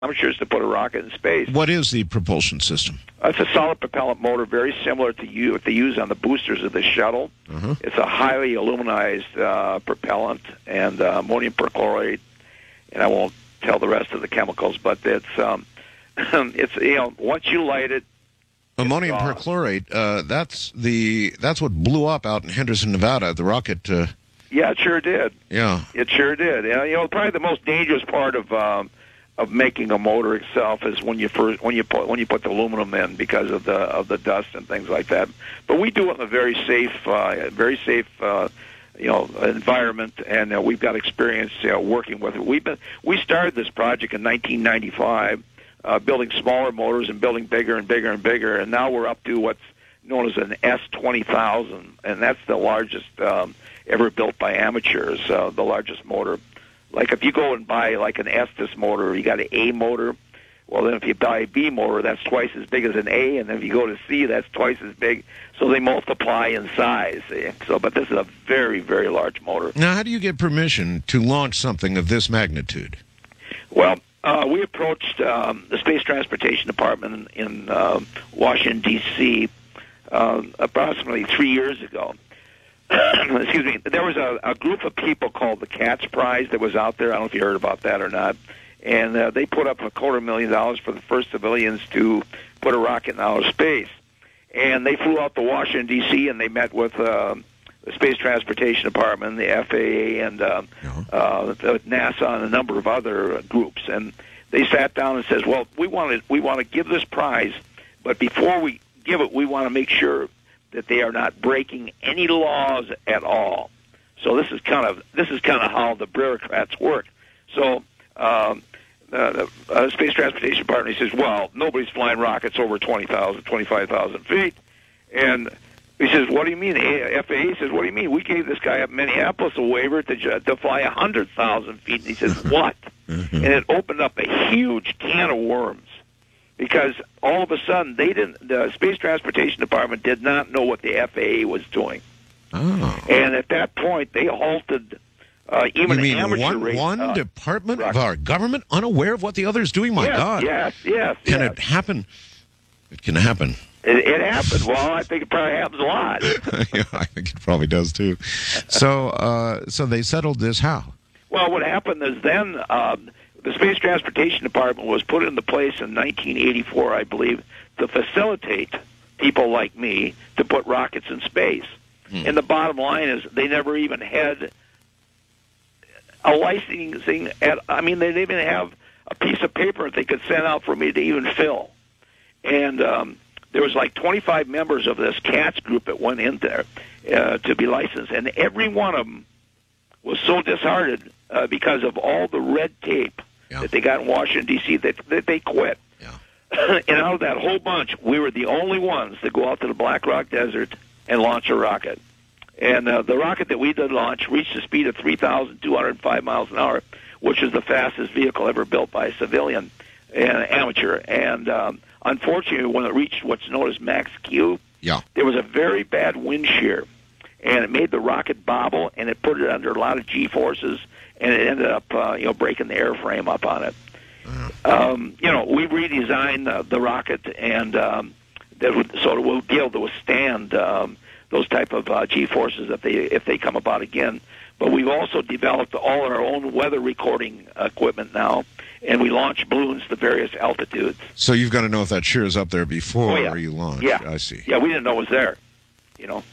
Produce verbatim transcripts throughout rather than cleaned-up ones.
amateurs to put a rocket in space. What is the propulsion system? Uh, it's a solid propellant motor, very similar to you what they use on the boosters of the shuttle. Uh-huh. It's a highly aluminized uh, propellant and uh, ammonium perchlorate, and I won't tell the rest of the chemicals, but it's um, it's you know once you light it. Ammonium perchlorate. Uh, that's the that's what blew up out in Henderson, Nevada. The rocket. Uh, yeah, it sure did. Yeah, it sure did. Yeah, you know, probably the most dangerous part of. Um, of making a motor itself is when you first when you put when you put the aluminum in because of the of the dust and things like that. But we do it in a very safe, uh, very safe, uh, you know, environment, and uh, we've got experience you know, working with it. We've been we started this project in nineteen ninety-five, uh, building smaller motors and building bigger and bigger and bigger, and now we're up to what's known as an S twenty thousand, and that's the largest um, ever built by amateurs, uh, the largest motor. Like if you go and buy like an Estes motor, you got an A motor. Well, then if you buy a B motor, that's twice as big as an A, and then if you go to C, that's twice as big. So they multiply in size. See? So, but this is a very, very large motor. Now, how do you get permission to launch something of this magnitude? Well, uh, we approached um, the Space Transportation Department in, in uh, Washington, D C uh, approximately three years ago. Excuse me, there was a, a group of people called the CATS Prize that was out there. I don't know if you heard about that or not. And uh, they put up a quarter million dollars for the first civilians to put a rocket in outer space. And they flew out to Washington, D C, and they met with uh, the Space Transportation Department, the F A A, and uh, uh, NASA, and a number of other groups. And they sat down and says, well, we want to we want to give this prize, but before we give it, we want to make sure that they are not breaking any laws at all. So this is kind of this is kind of how the bureaucrats work. So um, uh, the uh, Space Transportation Department says, well, nobody's flying rockets over twenty thousand, twenty-five thousand feet. And he says, what do you mean? The F A A says, what do you mean? We gave this guy up in Minneapolis a waiver to, to fly one hundred thousand feet. And he says, what? And it opened up a huge can of worms. Because all of a sudden, they didn't. The Space Transportation Department did not know what the F A A was doing, oh. and at that point, they halted uh, even you mean amateur one, race, one uh, department rocket. of our government unaware of what the other is doing? My yes, God! Yes, yes. Can yes. it happen? It can happen. It, it happened. Well, I think it probably happens a lot. Yeah, I think it probably does too. So, uh, so they settled this how? Well, what happened is then. Um, The Space Transportation Department was put into place in nineteen eighty-four, I believe, to facilitate people like me to put rockets in space. Hmm. And the bottom line is they never even had a licensing. At, I mean, they didn't even have a piece of paper that they could send out for me to even fill. And um, there was like twenty-five members of this CATS group that went in there uh, to be licensed, and every one of them was so disheartened uh, because of all the red tape. Yeah. That they got in Washington, D C, that, that they quit. Yeah. And out of that whole bunch, we were the only ones that go out to the Black Rock Desert and launch a rocket. And uh, the rocket that we did launch reached a speed of three thousand two hundred five miles an hour, which is the fastest vehicle ever built by a civilian and amateur. And um, unfortunately, when it reached what's known as max Q, yeah. there was a very bad wind shear. And it made the rocket bobble, and it put it under a lot of G-forces, and it ended up, uh, you know, breaking the airframe up on it. Um, you know, we redesigned uh, the rocket, and um, that would sort of will be able to withstand um, those type of uh, G-forces if they if they come about again. But we've also developed all of our own weather recording equipment now, and we launch balloons to various altitudes. So you've got to know if that shear is up there before oh, yeah. you launch. Yeah, I see. Yeah, we didn't know it was there. You know.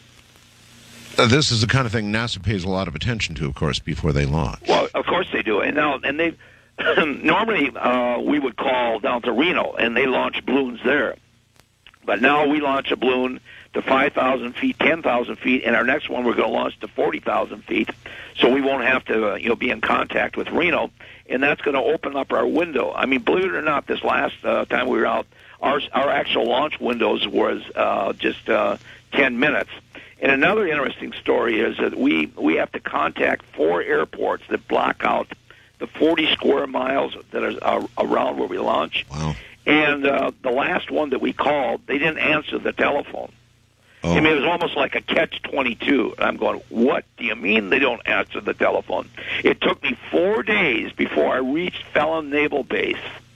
Uh, this is the kind of thing NASA pays a lot of attention to, of course, before they launch. Well, of course they do, and now and they normally uh, we would call down to Reno, and they launch balloons there. But now we launch a balloon to five thousand feet, ten thousand feet, and our next one we're going to launch to forty thousand feet, so we won't have to uh, you know be in contact with Reno, and that's going to open up our window. I mean, believe it or not, this last uh, time we were out, our our actual launch windows was uh, just uh, ten minutes. And another interesting story is that we, we have to contact four airports that block out the forty square miles that are uh, around where we launch. Wow. And uh, the last one that we called, they didn't answer the telephone. Oh. I mean, it was almost like a catch twenty-two. And I'm going, what do you mean they don't answer the telephone? It took me four days before I reached Fallon Naval Base.